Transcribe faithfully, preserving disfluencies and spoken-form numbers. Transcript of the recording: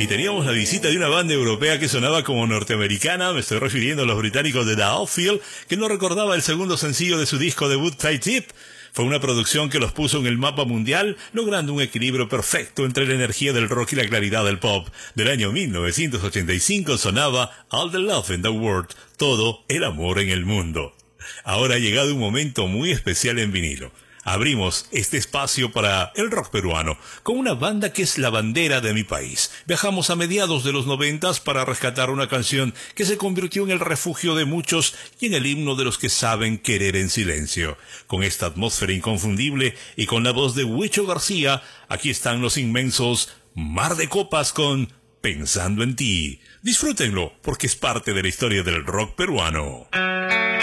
Y teníamos la visita de una banda europea que sonaba como norteamericana. Me estoy refiriendo a los británicos de The Outfield, que no recordaba el segundo sencillo de su disco debut, Tight Tip. Fue una producción que los puso en el mapa mundial, logrando un equilibrio perfecto entre la energía del rock y la claridad del pop. Del año mil novecientos ochenta y cinco sonaba All the Love in the World, todo el amor en el mundo. Ahora ha llegado un momento muy especial en vinilo. Abrimos este espacio para el rock peruano, con una banda que es la bandera de mi país. Viajamos a mediados de los noventas para rescatar una canción que se convirtió en el refugio de muchos y en el himno de los que saben querer en silencio. Con esta atmósfera inconfundible y con la voz de Huicho García, aquí están los inmensos Mar de Copas con Pensando en Ti. Disfrútenlo, porque es parte de la historia del rock peruano.